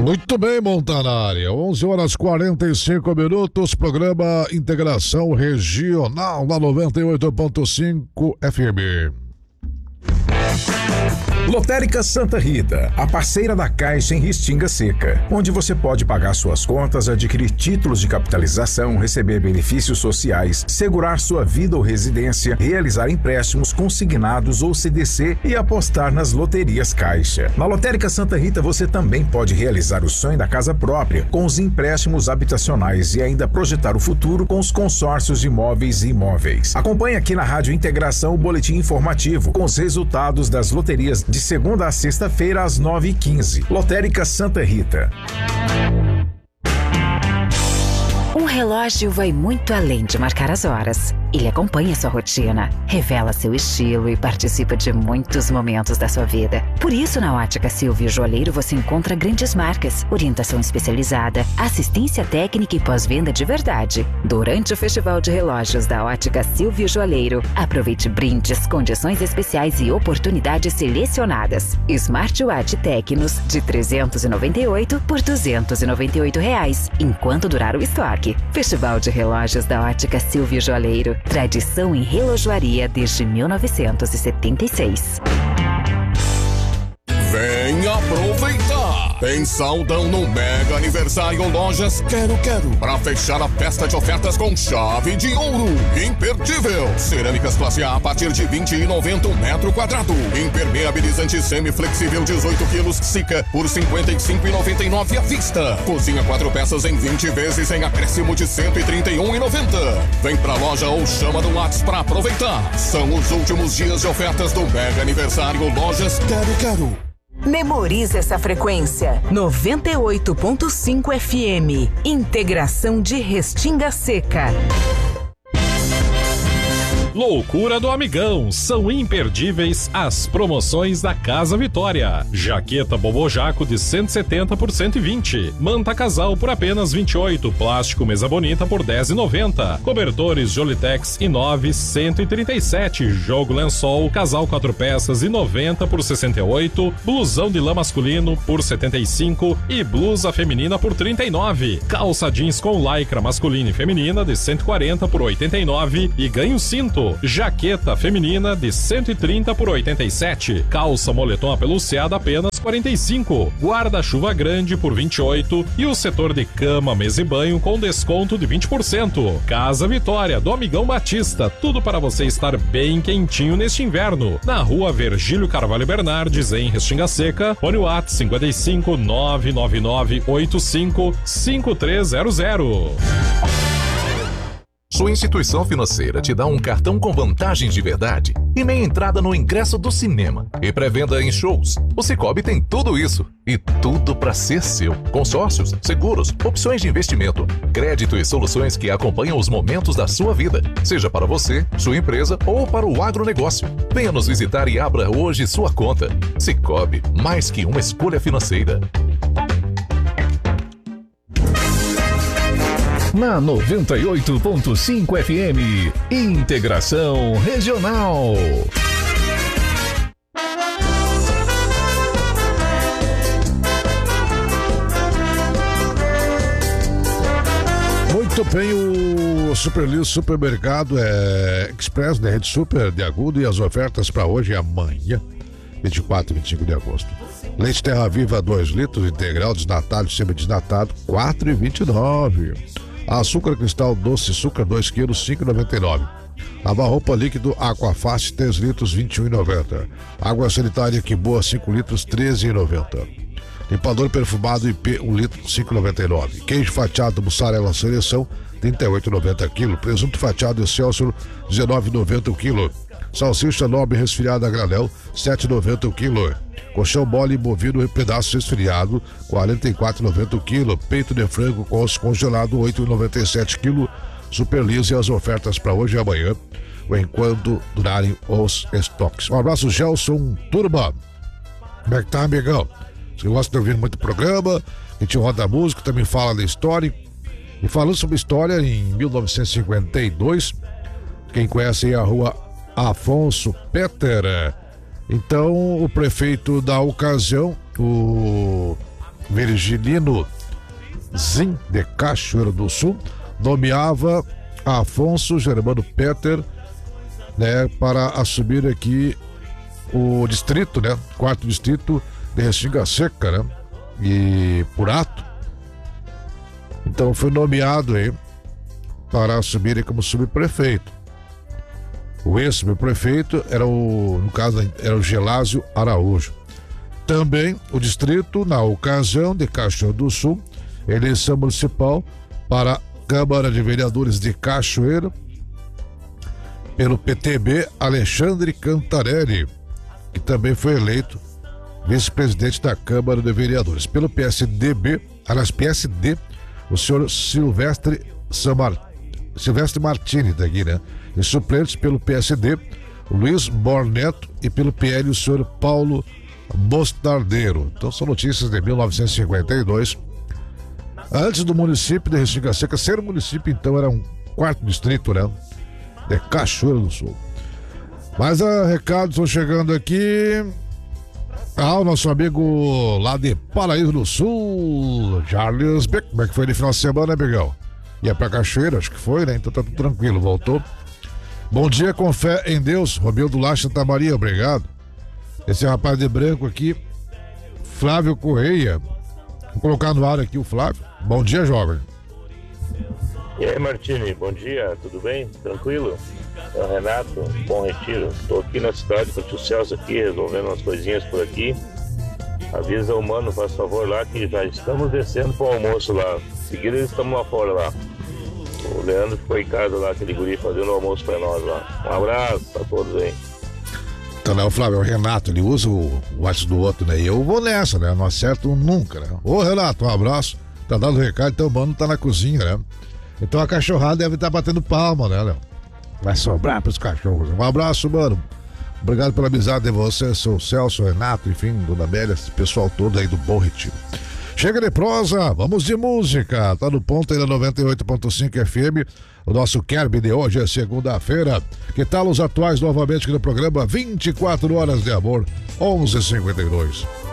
Muito bem, Montanari. 11 horas 45 minutos, programa Integração Regional na 98.5 FM. Lotérica Santa Rita, a parceira da Caixa em Restinga Seca, onde você pode pagar suas contas, adquirir títulos de capitalização, receber benefícios sociais, segurar sua vida ou residência, realizar empréstimos consignados ou CDC e apostar nas loterias Caixa. Na Lotérica Santa Rita você também pode realizar o sonho da casa própria com os empréstimos habitacionais e ainda projetar o futuro com os consórcios de imóveis e imóveis. Acompanhe aqui na Rádio Integração o boletim informativo com os resultados das loterias de segunda a sexta-feira às 9h15. Lotérica Santa Rita. Um relógio vai muito além de marcar as horas. Ele acompanha sua rotina, revela seu estilo e participa de muitos momentos da sua vida. Por isso, na Ótica Silvio Joalheiro você encontra grandes marcas, orientação especializada, assistência técnica e pós-venda de verdade. Durante o Festival de Relógios da Ótica Silvio Joalheiro, aproveite brindes, condições especiais e oportunidades selecionadas. Smartwatch Tecnos de R$398 por R$298, enquanto durar o estoque. Festival de Relógios da Ótica Silvio Joalheiro. Tradição em relojoaria desde 1976. Vem aproveitar! Tem saldão no Mega Aniversário Lojas Quero Quero para fechar a festa de ofertas com chave de ouro. Imperdível! Cerâmicas classe A partir de R$20,90 um metro quadrado. Impermeabilizante semiflexível 18 quilos Sica por R$55,99 à vista. Cozinha 4 peças em 20 vezes em acréscimo de R$131,90. Vem pra loja ou chama no WhatsApp para aproveitar. São os últimos dias de ofertas do Mega Aniversário Lojas Quero Quero. Memorize essa frequência. 98.5 FM. Integração de Restinga Seca. Loucura do Amigão, são imperdíveis as promoções da Casa Vitória. Jaqueta Bobojaco de 170 por 120, manta casal por apenas 28, plástico mesa bonita por 10,90, cobertores Jolitex I9 137, jogo lençol casal 4 peças e 90 por 68, blusão de lã masculino por 75 e blusa feminina por 39, calça jeans com lycra masculina e feminina de 140 por 89 e ganho cinto. Jaqueta feminina de 130 por 87, calça moletom apeluciada apenas 45, guarda-chuva grande por 28 e o setor de cama, mesa e banho com desconto de 20%. Casa Vitória, do Amigão Batista, tudo para você estar bem quentinho neste inverno. Na rua Virgílio Carvalho Bernardes, em Restinga Seca, fone WhatsApp 55 999 85 5300. Sua instituição financeira te dá um cartão com vantagens de verdade e meia entrada no ingresso do cinema e pré-venda em shows. O Sicoob tem tudo isso e tudo para ser seu. Consórcios, seguros, opções de investimento, crédito e soluções que acompanham os momentos da sua vida, seja para você, sua empresa ou para o agronegócio. Venha nos visitar e abra hoje sua conta. Sicoob, mais que uma escolha financeira. Na 98.5 FM, Integração Regional. Muito bem, o Superlis Supermercado Express da Rede Super de Agudo e as ofertas para hoje e amanhã, 24 e 25 de agosto. Leite Terra Viva 2 litros, integral, desnatado, semi-desnatado, R$ 4,29. Açúcar cristal doce, açúcar 2 quilos, R$ 5,99. Lava-roupa líquido Aquafast 3 litros, R$ 21,90. Água sanitária Que Boa 5 litros, R$ 13,90. Limpador perfumado IP 1 litro, R$ 5,99. Queijo fatiado mussarela seleção, R$ 38,90 kg. Presunto fatiado Excelsior, R$ 19,90 o quilo. Salsicha nobre resfriada a granel, R$ 7,90 o quilo. Colchão mole bovino pedaço resfriado, R$ 44,90 o quilo. Peito de frango com osso congelado, R$ 8,97 kg. Superlise as ofertas para hoje e amanhã, enquanto durarem os estoques. Um abraço, Gelson Turma. Como é que tá, amigão? Você gosta de ouvir muito programa, a gente roda música, também fala da história. E falando sobre história, em 1952, quem conhece a rua Afonso Peter. Então, o prefeito da ocasião, o Virgilino Zin, de Cachoeira do Sul, nomeava Afonso Germano Peter, né, para assumir aqui o distrito, né, 4º distrito de Restinga Seca, né, e por ato. Então foi nomeado aí para assumir como subprefeito. O ex-subprefeito era no caso, era o Gelásio Araújo. Também o distrito, na ocasião de Cachoeira do Sul, eleição municipal para a Câmara de Vereadores de Cachoeira, pelo PTB, Alexandre Cantarelli, que também foi eleito vice-presidente da Câmara de Vereadores. Pelo PSD, o senhor Silvestre Martini, daqui, né? E suplentes pelo PSD, Luiz Borneto, e pelo PL, o senhor Paulo Mostardeiro. Então são notícias de 1952. Antes do município de Restinga Seca ser município, então era um 4º distrito, né, de Cachoeira do Sul. Mas recados estão chegando aqui. O nosso amigo lá de Paraíso do Sul, Charles Beck. Como é que foi de final de semana, né, Miguel? Ia pra Cachoeira, acho que foi, né? Então tá tudo tranquilo, voltou. Bom dia, com fé em Deus, Romildo Lá, Santa Maria, obrigado. Esse rapaz de branco aqui, Flávio Correia. Vou colocar no ar aqui o Flávio. Bom dia, jovem. E aí, Martini, bom dia, tudo bem? Tranquilo? É o Renato, Bom Retiro. Estou aqui na cidade com o tio Celso aqui, resolvendo umas coisinhas por aqui. Avisa o mano, faz favor lá, que já estamos descendo para o almoço lá. Em seguida, estamos lá fora lá. O Leandro ficou em casa lá, aquele guri, fazendo o almoço para nós lá. Um abraço para todos aí. Então, né, o Flávio, é o Renato, ele usa o WhatsApp do outro, né? E eu vou nessa, né? Não acerto nunca, né? Ô, Renato, um abraço. Tá dando recado, então o mano tá na cozinha, né? Então a cachorrada deve estar batendo palma, né, Léo? Vai sobrar pros cachorros. Um abraço, mano. Obrigado pela amizade de você, seu Celso, Renato, enfim, Dona Amélia, esse pessoal todo aí do Bom Retiro. Chega de prosa, vamos de música. Tá no ponto aí da 98.5 FM. O nosso Kerb de hoje é segunda-feira. Que tal os atuais novamente aqui no programa 24 Horas de Amor, 11h52.